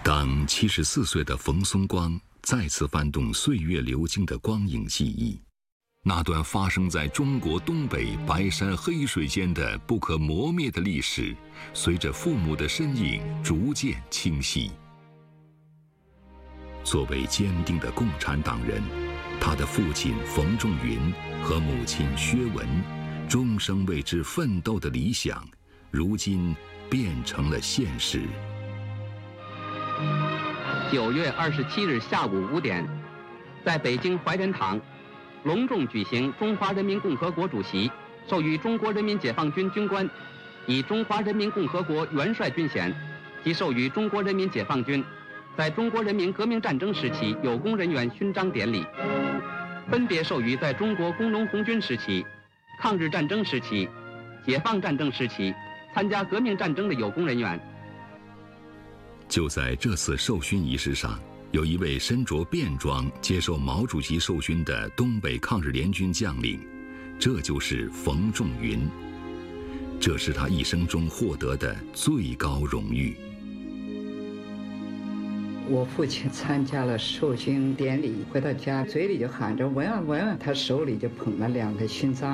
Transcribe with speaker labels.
Speaker 1: 当74岁的冯松光再次翻动岁月流金的光影记忆，那段发生在中国东北白山黑水间的不可磨灭的历史，随着父母的身影逐渐清晰。作为坚定的共产党人，他的父亲冯仲云和母亲薛文终生为之奋斗的理想，如今变成了现实。
Speaker 2: 9月27日下午5点，在北京怀仁堂隆重举行中华人民共和国主席授予中国人民解放军军官以中华人民共和国元帅军衔及授予中国人民解放军在中国人民革命战争时期有功人员勋章典礼，分别授予在中国工农红军时期、抗日战争时期、解放战争时期参加革命战争的有功人员。
Speaker 1: 就在这次授勋仪式上，有一位身着便装接受毛主席授勋的东北抗日联军将领，这就是冯仲云。这是他一生中获得的最高荣誉。
Speaker 3: 我父亲参加了授勋典礼，回到家嘴里就喊着文啊文啊，他手里就捧了2个勋章。